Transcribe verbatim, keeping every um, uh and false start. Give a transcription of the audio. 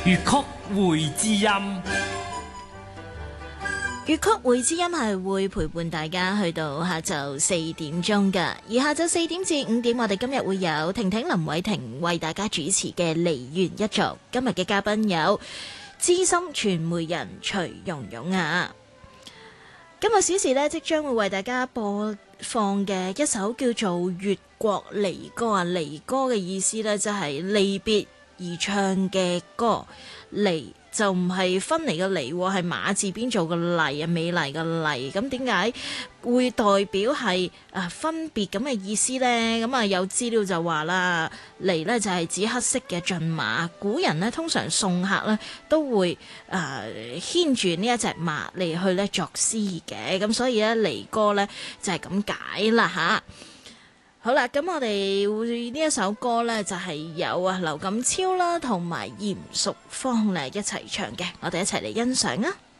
粵曲會知音， 粵曲會知音係會陪伴大家去到下晝四點鐘㗎，而下晝四點至五點，我哋今日會有婷婷、林偉婷為大家主持嘅梨園一族。今日嘅嘉賓有資深傳媒人徐蓉蓉啊。今日小時呢，即將會為大家播放嘅一首叫做《越國離歌》啊，離歌嘅意思呢，就係離別而唱嘅歌。離就唔係分離嘅離，係馬字邊做個麗啊，美麗嘅麗。咁點解會代表係啊分別咁嘅意思呢？咁啊有資料就話啦，離呢就係指黑色嘅駿馬。古人呢通常送客呢都會啊牽住呢一隻馬嚟去呢作詩嘅，咁所以呢離歌呢就係咁解啦吓。好啦，咁我哋會呢一首歌呢，就係有啊劉錦超啦，同埋嚴淑芳咧一齊唱嘅，我哋一齊嚟欣賞啊！